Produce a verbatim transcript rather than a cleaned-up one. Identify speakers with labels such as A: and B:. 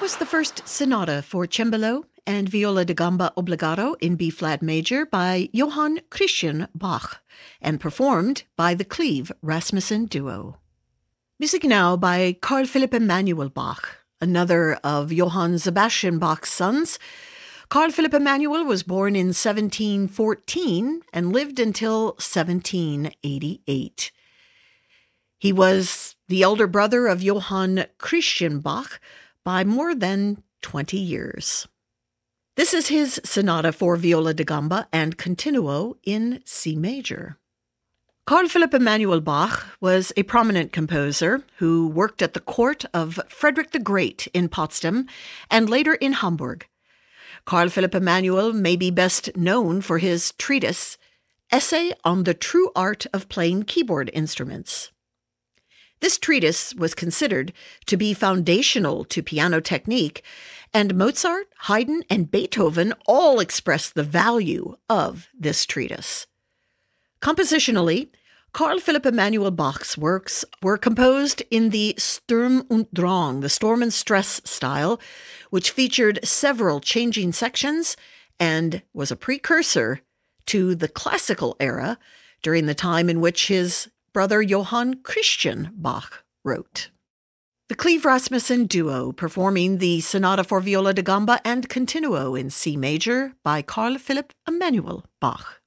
A: was the first sonata for cembalo and viola da gamba obbligato in B-flat major by Johann Christian Bach and performed by the Cleve Rasmussen Duo. Music now by Carl Philipp Emanuel Bach, another of Johann Sebastian Bach's sons. Carl Philipp Emanuel was born in seventeen fourteen and lived until seventeen eighty-eight. He was the elder brother of Johann Christian Bach by more than twenty years. This is his sonata for viola da gamba and continuo in C major. Carl Philipp Emanuel Bach was a prominent composer who worked at the court of Frederick the Great in Potsdam and later in Hamburg. Carl Philipp Emanuel may be best known for his treatise, Essay on the True Art of Playing Keyboard Instruments. This treatise was considered to be foundational to piano technique, and Mozart, Haydn, and Beethoven all expressed the value of this treatise. Compositionally, Carl Philipp Emanuel Bach's works were composed in the Sturm und Drang, the storm and stress style, which featured several changing sections and was a precursor to the classical era during the time in which his brother Johann Christian Bach wrote. The Cleve Rasmussen Duo performing the Sonata for Viola da Gamba and Continuo in C major by Carl Philipp Emanuel Bach.